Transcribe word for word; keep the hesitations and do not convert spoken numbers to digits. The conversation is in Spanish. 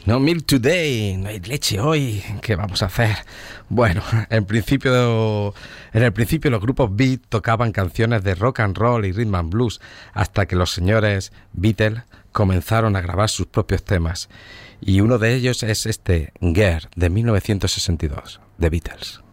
No milk today, no hay leche hoy. ¿Qué vamos a hacer? Bueno, en principio, en el principio los grupos Beat tocaban canciones de rock and roll y rhythm and blues hasta que los señores Beatles comenzaron a grabar sus propios temas. Y uno de ellos es este Girl de mil novecientos sesenta y dos, The Beatles.